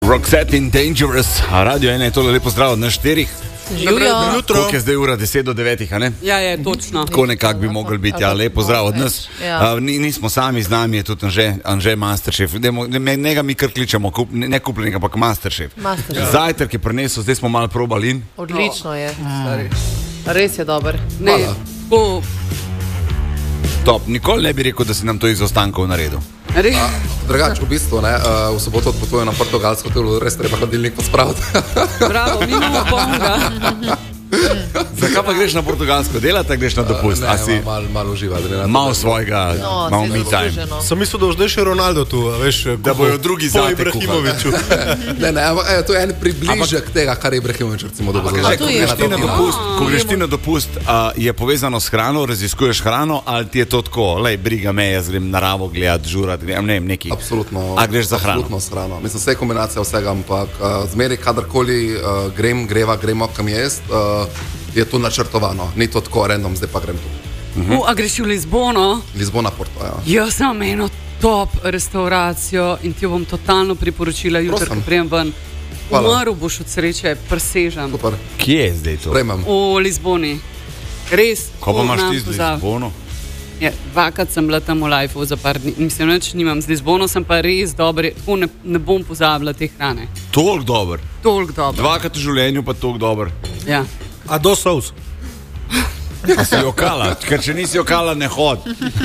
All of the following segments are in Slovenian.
Roxette in Dangerous, Radio 1 je tole lepo zdrav od nas štirih. Jutro. Koliko je zdaj ura? 10 do 9, a ne? Ja, je, točno. Tako nekako bi mogli biti, ja, lepo zdrav od nas. Nismo sami, z nami je tudi Anže Masterchef. Njega mi kar kličemo, ne kupljenega, ampak Masterchef. Zajtrk je prinesel, zdaj smo malo probali in... Odlično je. Res je dober. Ne, po... Top, nikoli ne bi rekel, da si nam to iz ostankov naredil. Drugače, v bistvu, ne, v soboto odpotujem na Portugalsko, to res treba hladilnik pospraviti. Bravo, mi imamo pomoga. Zakaj pa greš na Portugalsko delati, greš na dopust? Ne, malo uživati. Malo svojega, malo me time. Sem mislil, da boš še Ronaldo tu, veš, da bojo drugi po zate Ibrahimoviću. Ne, to je en približek tega, kar je Ibrahimović recimo dobro. Ko greš ti na dopust, je povezano s hrano, raziskuješ hrano, ali ti je to tako, lej, briga me, jaz grem naravo gledati, žurati, ne vem, neki. Absolutno. A greš za hrano? Absolutno s hrano. Mislim, vse je kombinacija vsega, ampak zmeri, kadarkoli gremo kam jest, je to načrtovano, ni to tako random, zdaj pa grem tu. A greš v Lizbono? Lizbona, Porto, ja. Jaz sem eno top restauracijo in ti jo bom totalno priporočila jutri, ko prijem ven. Umrl boš od sreče, presežem. Super. Kje je zdaj to? Prejmem. V Lizboni. Res. Ko pa imaš ti z Lizbono? Ja, dvakrat sem bila tam v lifeu za par dni. Mislim, nič nimam z Lizbono, sem pa res dober, tako ne bom pozabila te hrane. Toliko dober? Toliko dober. Dvakrat v življenju pa toliko dober. Ja. A do sous? A si jokala? Ker če nisi jokala, ne hod.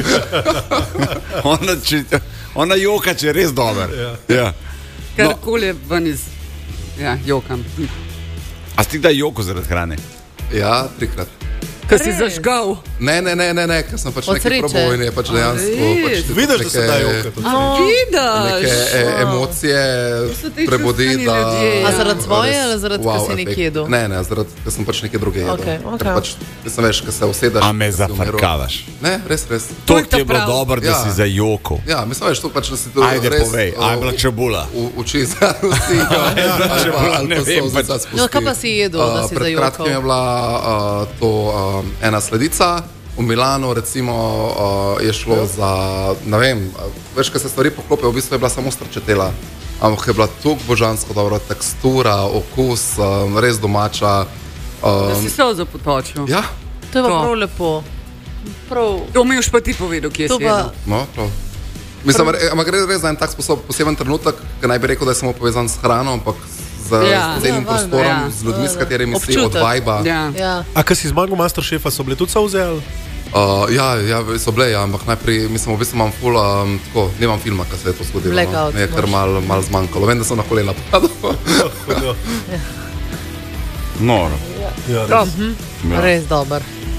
Ona joka, če je res dober. Ja. Karkoli je ven iz... Ja, jokam. A si ti kdaj joko zaradi hrane? Ja, 3-krat. Kaj si zažgal? Ne, ker sem pač nekaj probal in je pač dejansko... Vidiš, da se da jokati. Vidiš? Neke emocije prebudi, da... A zaradi svoje ali zaradi, ker si nekje jedu? Ne, zaradi, ker sem pač nekaj druge jedel. Okay. Pač, mislim, veš, ker se usedaš... A me zafrkavaš? Ne, res. To ti je bilo dobro, da si za joko. Ja, mislim, veš, to pač, da si to res... Ajde, povej, aj bila čebula. Uči za vsi. Ne vem, no, kaj pa si jedel, da si za joko? Pred kratkim je bila to... ena sledica. V Milanu recimo je šlo za, ne vem, veš, kaj se stvari poklopijo, v bistvu je bila samo strčetela, ampak je bila tako božansko dobra tekstura, okus, res domača. Da si se zapotočil. Ja. To je pa prav lepo. To mi už pa ti povedal, kje si jedel. No, prav. Mislim, ampak gre res za en tak poseben trenutek, ki naj bi rekel, da je samo povezan s hrano, ampak z enim prostorom, z ljudmi, s katerimi si od vajba. A kaj si zmagal Masterchefa, so bile tudi solze? Ja, so bile, ampak najprej, mislim, v bistvu imam ful, tako, nimam filma, kaj se je to zgodilo. Blackout. Je kar malo zmanjkalo. Vem, da sem na kolena padal. Noro. Res dober.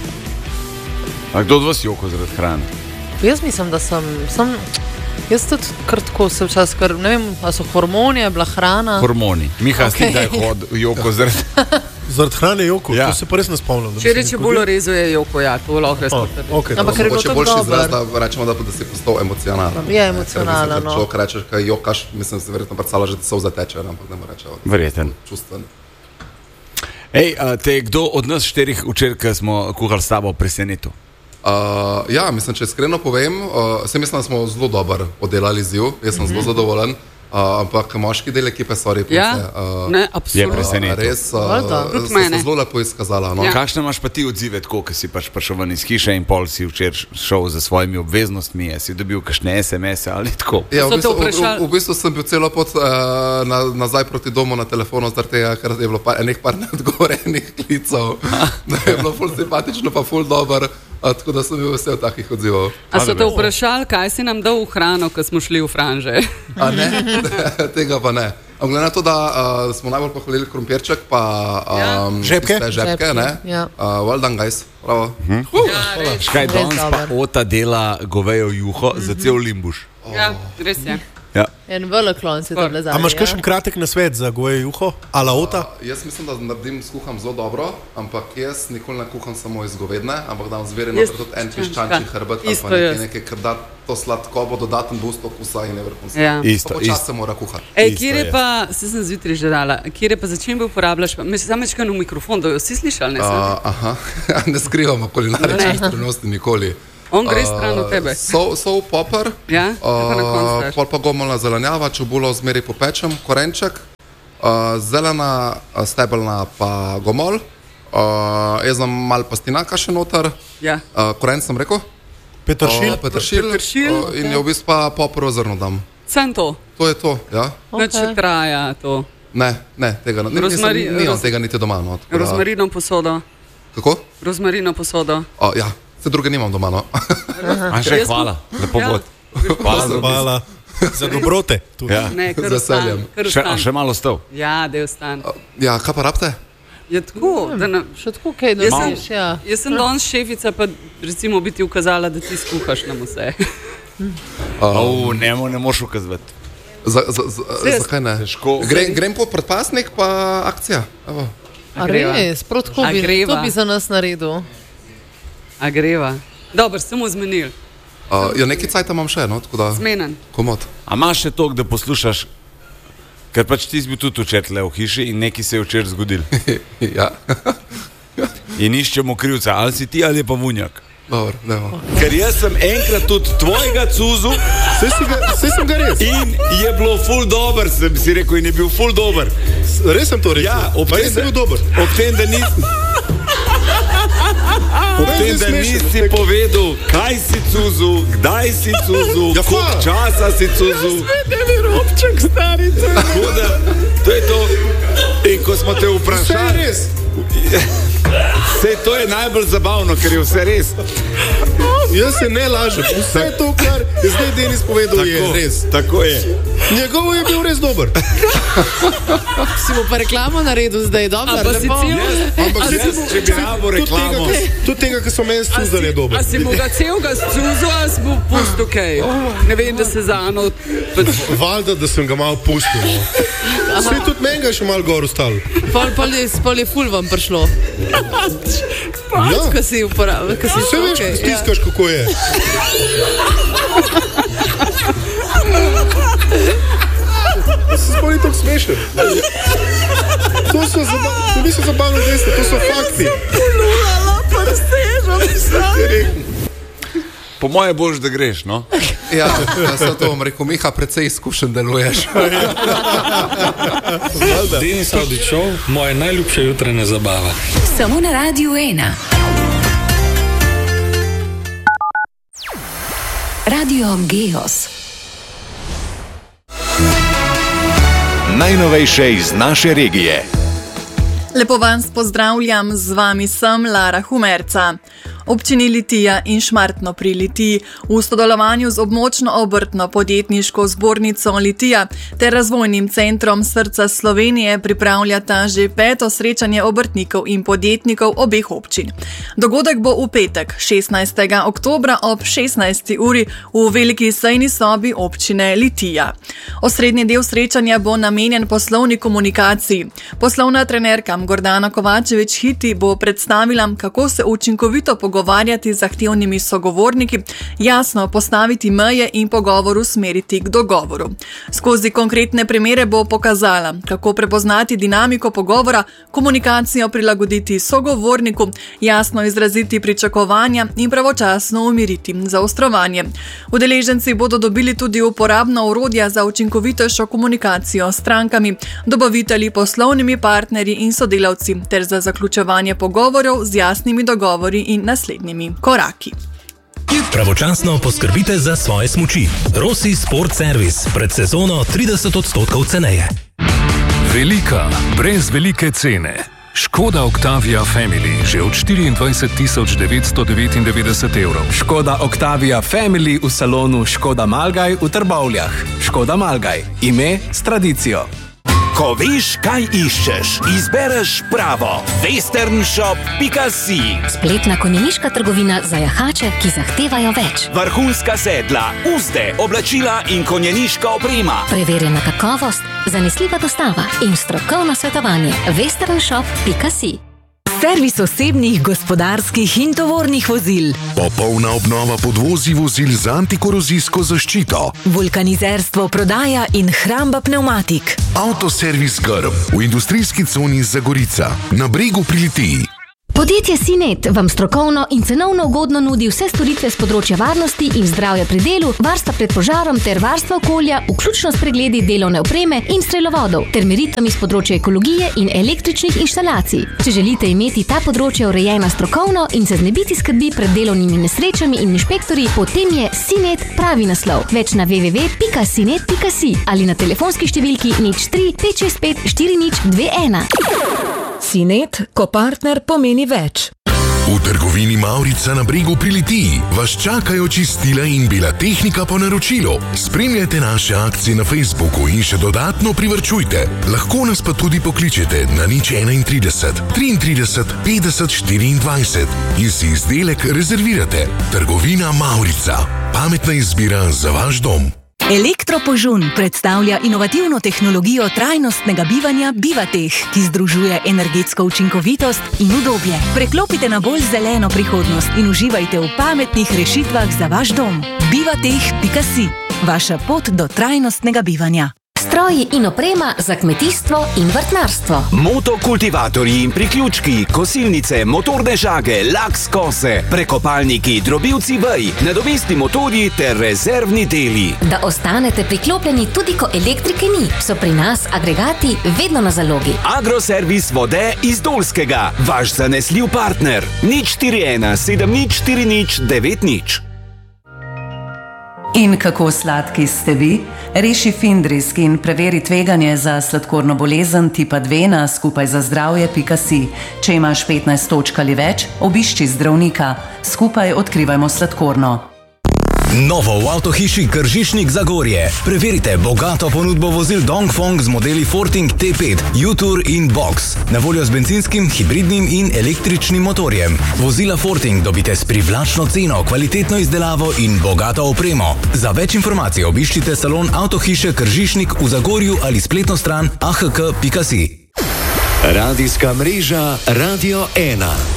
A kdo od vas joko zaradi hrane? Jaz mislim, da sem jaz tudi kar tako se včasih, ker ne vem, a so hormoni, je bila hrana. Hormoni. Miha, si kdaj hod joko zaradi... Zaradi hrane joko? Ja. To se pa res ne spomnim. Če reče bolj rezo je joko, ja, to lahko res potrdi. Okay, ampak ker je bilo tako boljši dober. izraz, da rečemo, da si postal emocionalen. Je emocionalen, no. Človek rečeš, kaj jokaš, mislim, se verjetno predstavlja, že solza teče, ampak ne more reči. Verjeten. Čustven. Ej, te je kdo od nas štirih včeraj, ko smo kuhali s tabo, presenetil? Ja, mislim, če iskreno povem, se mislim, da smo zelo dobro oddelali izziv, jaz sem zelo zadovoljen, ampak moški del ekipe so repi. Ja, ne, absolutno. Je presenetil. Res, so se zelo lepo izkazala. No? Ja. Kakšne imaš pa ti odzive, tako, ko si pač prišel ven iz hiše in pol si včeraj šel za svojimi obveznostmi, si dobil kakšne SMS-e ali tako? Ja, v bistvu sem bil celo pot nazaj proti domu na telefonu, zaradi tega, ker je bilo par neodgovorenih klicev, da je bilo ful simpatično, pa ful dober. Tako da sem bil vesel takih odzivov. A so te vprašali, kaj si nam dal v hrano, ko smo šli v Franže? A ne, tega pa ne. Glede na to, da smo najbolj pohvalili krompirček, pa žepke, ne? Well done, guys. Bravo. Škaj, danes pa Ota dela govejo juho za cel Limbuš. Ja, res je. En velik klon si to lezali. A imaš kakšen kratek nasvet za govejo juho? Ala Ota? Jaz mislim, da naredim, skuham zelo dobro, ampak jaz nikoli ne kuham samo iz govedne, ampak dam zverjeno tudi en piščančji hrbet ali pa nekaj, ker da to sladkobo, dodaten boost okusa in je vrhunsko. Ja. Pa počas se mora kuhati. Kjer je pa, se sem zjutraj že dala, kjer je pa začimbe uporabljaš, samo večkrat v mikrofon, da jo vsi slišali, ne? Aha, ne skrivamo kulinarične skrivnosti nikoli. On gre stran od tebe. Sol, popper, ja? pol pa gomolna zelenjava, čebulo zmeri popečem, korenček, zelena, stebelna pa gomol, jaz znam malo pastinaka še noter, korenc sem rekel. Peteršilj. In je v bistvu pa popro zrno dam. Sem to? To je to, ja. Neče traja to. Ne, tega nimam tega niti doma. No, rozmarino posodo. Kako? Rozmarino posodo. Ja, vse druge nimam doma, no. A še hvala, lepo bod. Hvala. Za dobrote. Ja. Ne, kar ostanem. Še malo stav. Ja, da je ostan. Ja, kaj pa rabite? Je tako, da ne... Še tako, kaj dobiš, ja. Jaz sem danes šefica, pa recimo bi ti ukazala, da ti skuhaš nam vse. Ne moš ukazati. Zakaj ne? Grem po predpasnik, pa akcija. A res, prav tako to bi za nas naredil. A greva. Dobro, sem mu zmenil. Ja, neki cajt imam še, no, tako da... Zmenen. Komod. A imaš še toliko, da poslušaš, ker pač ti si bil tudi včetle v hiši in neki se je včeraj zgodil. Ja. In iščemo krivca, ali si ti ali je pa Vunjak. Dobro, nema. Ker jaz sem enkrat tudi tvojega cuzu, Vse sem ga res. in je bilo ful dober, sem si rekel, in je bil ful dober. Res sem to rekel. Ja, res sem bil dober. Ob tem, da nisi povedal, kaj si cuzu, kdaj si cuzu, koliko časa si cuzu. Svete mi robček, stari cuzu. Tako da, to je to. In ko smo te vprašali... Vse je res. Vse to je najbolj zabavno, ker je vse res. Jaz se ne lažem. Vse to, kar je zdaj Denis povedal, je res. Tako je. Njegovo je bil res dober. Si mu pa reklamo naredil zdaj, dobro? Pa si Ampak če bi rabo reklamo... Tudi tega, ki so meni scuzali, je dober. A si mu ga celega scuzo, a si mu pusto kaj? Ne vem, da se zano... Valjda, da sem ga malo pustil. Sve tudi meni ga je še malo gor ostalo. Pol je ful vam prišlo. Ko si uporabil. Vse veš, ko stiskaš, kako je. Se spoli tako smešen. To niso zabavno dejstva, to so fakti. Po moje boš, da greš, no? Ja, se to bom rekel, Miha, precej izkušen deluješ. Denis Avdićov, moje najljubše jutranje zabava. Samo na Radiu 1. Radio Geos. Najnovejše iz naše regije. Lepo vas pozdravljam, z vami sem Lara Humerca. Občini Litija in Šmartno pri Litiji v sodelovanju z območno obrtno podjetniško zbornico Litija ter razvojnim centrom Srca Slovenije pripravljata že 5. srečanje obrtnikov in podjetnikov obeh občin. Dogodek bo v petek, 16. oktobra ob 16. uri v veliki sejni sobi občine Litija. Osrednji del srečanja bo namenjen poslovni komunikaciji. Poslovna trenerka Gordana Kovačević-Hiti bo predstavila, kako se učinkovito pogovarjati z zahtevnimi sogovorniki, jasno postaviti meje in pogovor usmeriti k dogovoru. Skozi konkretne primere bo pokazala, kako prepoznati dinamiko pogovora, komunikacijo prilagoditi sogovorniku, jasno izraziti pričakovanja in pravočasno umiriti zaostrovanje. Udeleženci bodo dobili tudi uporabna orodja za učinkovitejšo komunikacijo s strankami, dobavitelji, poslovnimi partnerji in sodelavci ter za zaključevanje pogovorov z jasnimi dogovori in naslednjimi koraki. Pravočasno poskrbite za svoje smuči. Rossi Sport Service, pred sezono 30% ceneje. Velika, brez velike cene. Škoda Octavia Family že od 24.999 evrov. Škoda Octavia Family v salonu Škoda Malgaj v Trbovljah. Škoda Malgaj, ime s tradicijo. Ko veš, kaj iščeš, izbereš pravo. Westernshop.si. Spletna konjeniška trgovina za jahače, ki zahtevajo več. Vrhunska sedla, uzde, oblačila in konjeniška oprema. Preverjena kakovost, zanesljiva dostava in strokovno svetovanje. Westernshop.si. Servis osebnih, gospodarskih in tovornih vozil. Popolna obnova podvozij vozil z antikorozijsko zaščito. Vulkanizerstvo, prodaja in hramba pneumatik. Avtoservis Grm v industrijski coni Zagorica, na Bregu pri Litiji. Po Podjetje Sinet vam strokovno in cenovno ugodno nudi vse storitve z področja varnosti in zdravja pri delu, varstva pred požarom ter varstva okolja, vključno s pregledi delovne opreme in strelovodov, ter meritvami z področja ekologije in električnih inštalacij. Če želite imeti ta področja urejena strokovno in se znebiti skrbi pred delovnimi nesrečami in inšpektorji, potem je Sinet pravi naslov. Več na www.sinet.si ali na telefonski številki 03 565 4021. Sinet, ko partner pomeni več. V trgovini Mavrica na Bregu pri Litiji vas čakajo čistila in bela tehnika po naročilu. Spremljajte naše akcije na Facebooku in še dodatno privarčujte. Lahko nas pa tudi pokličete na 031 33 50 24 in si izdelek rezervirate. Trgovina Mavrica. Pametna izbira za vaš dom. Elektropožun predstavlja inovativno tehnologijo trajnostnega bivanja Bivateh, ki združuje energetsko učinkovitost in udobje. Preklopite na bolj zeleno prihodnost in uživajte v pametnih rešitvah za vaš dom. Bivateh.si. Vaša pot do trajnostnega bivanja. Stroji in oprema za kmetijstvo in vrtnarstvo. Motokultivatorji in priključki, kosilnice, motorne žage, laks kose, prekopalniki, drobilci vej, nadomestni motorji ter rezervni deli. Da ostanete priklopljeni tudi ko elektrike ni, so pri nas agregati vedno na zalogi. Agroservis Vode iz Dolskega, vaš zanesljiv partner. 041 7040 90. In kako sladki ste vi? Reši Findrisk in preveri tveganje za sladkorno bolezen tipa 2 na skupajzazdravje.si. Če imaš 15 točk ali več, obišči zdravnika. Skupaj odkrivajmo sladkorno. Novo v avtohiši Kržišnik Zagorje. Preverite bogato ponudbo vozil Dongfeng z modeli Forting T5, U-Tour in Box. Na voljo z benzinskim, hibridnim in električnim motorjem. Vozila Forting dobite s privlačno ceno, kvalitetno izdelavo in bogato opremo. Za več informacij obiščite salon avtohiše Kržišnik v Zagorju ali spletno stran ahk.si. Radijska mreža Radio 1.